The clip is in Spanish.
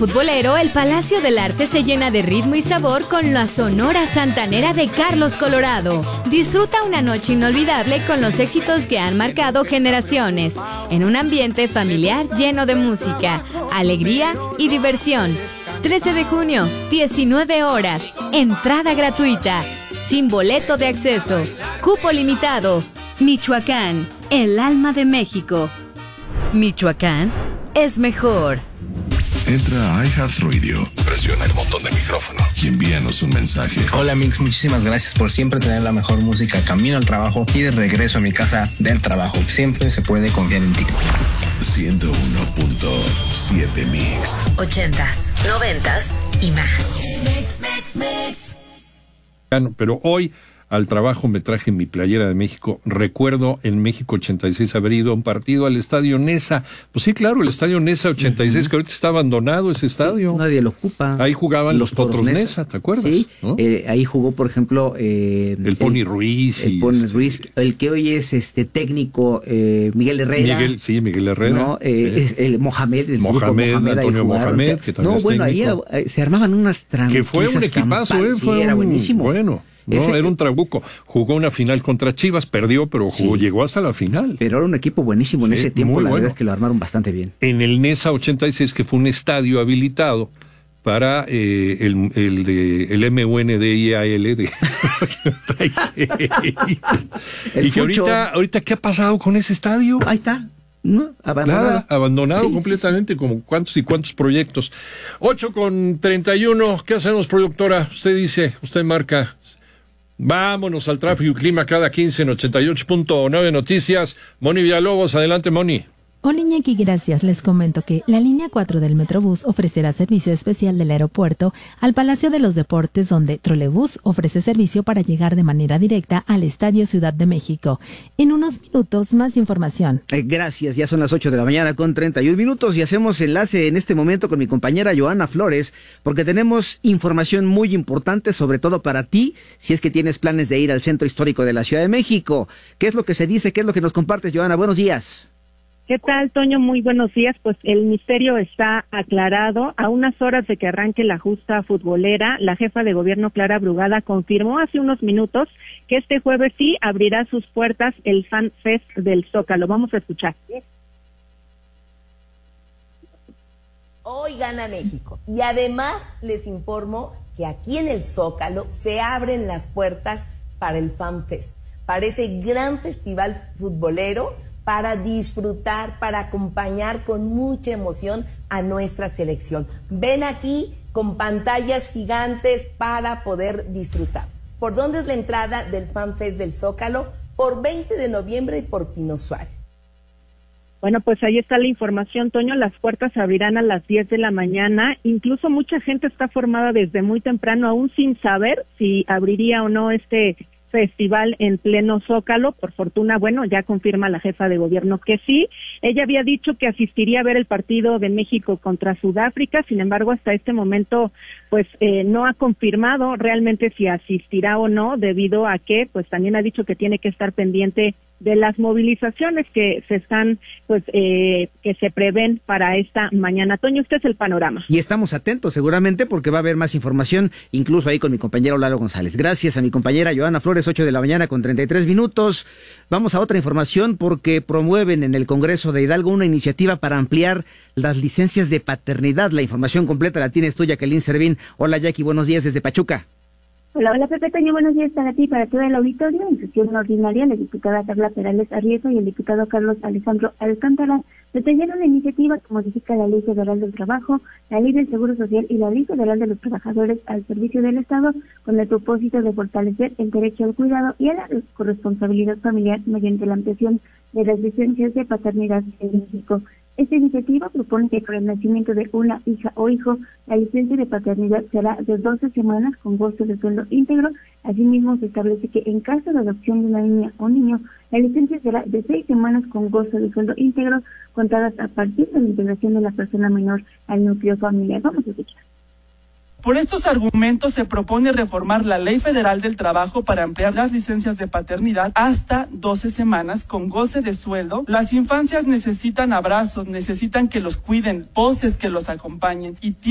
futbolero, el Palacio del Arte se llena de ritmo y sabor con la Sonora Santanera de Carlos Colorado. Disfruta una noche inolvidable con los éxitos que han marcado generaciones, en un ambiente familiar lleno de música, alegría y diversión. 13 de junio, 19 horas, entrada gratuita, sin boleto de acceso, cupo limitado. Michoacán, el alma de México. Michoacán es mejor. Entra a iHeartRadio, presiona el botón de micrófono y envíanos un mensaje. Hola Mix, muchísimas gracias por siempre tener la mejor música camino al trabajo y de regreso a mi casa del trabajo. Siempre se puede confiar en ti. 101.7 Mix. 80s, 90s y más. Mix. Pero hoy al trabajo me traje mi playera de México. Recuerdo en México 86 haber ido a un partido al Estadio Nesa. Pues sí, claro, el Estadio Nesa 86, que ahorita está abandonado ese estadio. Nadie lo ocupa. Ahí jugaban los Potros Nesa, ¿te acuerdas? Sí, ¿no? Ahí jugó, por ejemplo... el Pony Ruiz. El Pony Ruiz, el que hoy es técnico, Miguel Herrera. Miguel Herrera. ¿No? Sí. Es el Mohamed, Antonio Mohamed, que también es técnico. Ahí se armaban unas tranquilizas. Que fue un equipazo, era buenísimo. Bueno. No, era un trabuco. Jugó una final contra Chivas, perdió, pero llegó hasta la final. Pero era un equipo buenísimo en ese tiempo, verdad es que lo armaron bastante bien. En el NESA 86, que fue un estadio habilitado para el MUNDIAL de 86. Y que ahorita, ¿qué ha pasado con ese estadio? Ahí está. No, abandonado. Nada, abandonado completamente, como cuántos y cuántos proyectos. 8:31, ¿qué hacemos, productora? Usted dice, usted marca. Vámonos al tráfico y clima cada 15 en 88.9 Noticias. Moni Villalobos, adelante, Moni. Hola Iñaki, gracias. Les comento que la línea 4 del Metrobús ofrecerá servicio especial del aeropuerto al Palacio de los Deportes, donde Trolebús ofrece servicio para llegar de manera directa al Estadio Ciudad de México. En unos minutos, más información. Gracias, ya son las 8 de la mañana con 31 minutos y hacemos enlace en este momento con mi compañera Joana Flores, porque tenemos información muy importante, sobre todo para ti, si es que tienes planes de ir al Centro Histórico de la Ciudad de México. ¿Qué es lo que se dice? ¿Qué es lo que nos compartes, Joana? Buenos días. ¿Qué tal, Toño? Muy buenos días. Pues el misterio está aclarado. A unas horas de que arranque la justa futbolera, la jefa de gobierno Clara Brugada confirmó hace unos minutos que este jueves sí abrirá sus puertas el Fan Fest del Zócalo. Vamos a escuchar. Hoy gana México. Y además les informo que aquí en el Zócalo se abren las puertas para el Fan Fest, para ese gran festival futbolero, para disfrutar, para acompañar con mucha emoción a nuestra selección. Ven aquí con pantallas gigantes para poder disfrutar. ¿Por dónde es la entrada del Fan Fest del Zócalo? Por 20 de noviembre y por Pino Suárez. Bueno, pues ahí está la información, Toño. Las puertas se abrirán a las 10 de la mañana. Incluso mucha gente está formada desde muy temprano, aún sin saber si abriría o no este festival en pleno Zócalo. Por fortuna, bueno, ya confirma la jefa de gobierno que sí. Ella había dicho que asistiría a ver el partido de México contra Sudáfrica, sin embargo, hasta este momento, pues no ha confirmado realmente si asistirá o no, debido a que, pues también ha dicho que tiene que estar pendiente de las movilizaciones que se están, pues, que se prevén para esta mañana. Toño, este es el panorama. Y estamos atentos seguramente porque va a haber más información, incluso ahí con mi compañero Lalo González. Gracias a mi compañera Joana Flores, 8 de la mañana con 33 minutos. Vamos a otra información porque promueven en el Congreso de Hidalgo una iniciativa para ampliar las licencias de paternidad. La información completa la tienes tú, Jacqueline Servín. Hola, Jackie, buenos días desde Pachuca. Hola, Pepe Toño, buenos días para ti y para todo el auditorio. En sesión ordinaria, la diputada Carla Perales Arrieta y el diputado Carlos Alejandro Alcántara detallaron la iniciativa que modifica la Ley Federal del Trabajo, la Ley del Seguro Social y la Ley Federal de los Trabajadores al servicio del Estado, con el propósito de fortalecer el derecho al cuidado y a la corresponsabilidad familiar mediante la ampliación de las licencias de paternidad en México. Esta iniciativa propone que por el nacimiento de una hija o hijo, la licencia de paternidad será de 12 semanas con goce de sueldo íntegro. Asimismo, se establece que en caso de adopción de una niña o niño, la licencia será de 6 semanas con goce de sueldo íntegro, contadas a partir de la integración de la persona menor al núcleo familiar. Vamos a escuchar. Por estos argumentos se propone reformar la Ley Federal del Trabajo para ampliar las licencias de paternidad hasta 12 semanas con goce de sueldo. Las infancias necesitan abrazos, necesitan que los cuiden, voces que los acompañen y